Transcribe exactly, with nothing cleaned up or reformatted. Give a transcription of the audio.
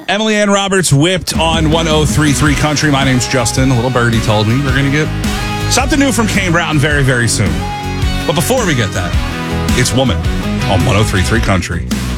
Emily Ann Roberts whipped on one oh three point three Country. My name's Justin. A little birdie told me we're going to get something new from Kane Brown very, very soon. But before we get that, it's Woman on one oh three point three Country.